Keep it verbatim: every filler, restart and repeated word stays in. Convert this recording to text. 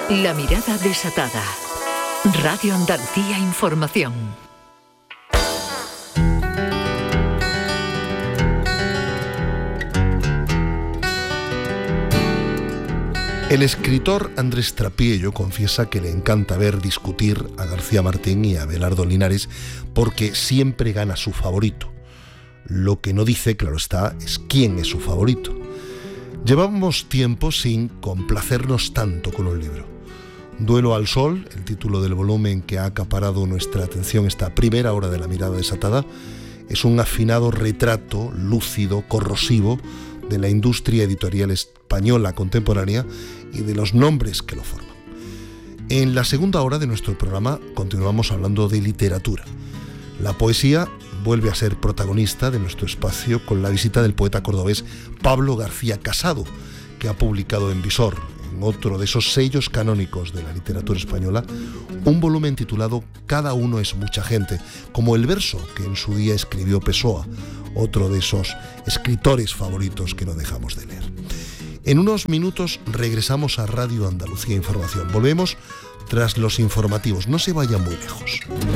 La mirada desatada. Radio Andalucía Información. El escritor Andrés Trapiello confiesa que le encanta ver discutir a García Martín y a Abelardo Linares porque siempre gana su favorito. Lo que no dice, claro está, es quién es su favorito. Llevamos tiempo sin complacernos tanto con un libro. Duelo al sol, el título del volumen que ha acaparado nuestra atención esta primera hora de La mirada desatada, es un afinado retrato lúcido, corrosivo, de la industria editorial española contemporánea y de los nombres que lo forman. En la segunda hora de nuestro programa continuamos hablando de literatura. La poesía vuelve a ser protagonista de nuestro espacio con la visita del poeta cordobés Pablo García Casado, que ha publicado en Visor, en otro de esos sellos canónicos de la literatura española, un volumen titulado Cada uno es mucha gente, como el verso que en su día escribió Pessoa, otro de esos escritores favoritos que no dejamos de leer. En unos minutos regresamos a Radio Andalucía Información. Volvemos tras los informativos. No se vayan muy lejos.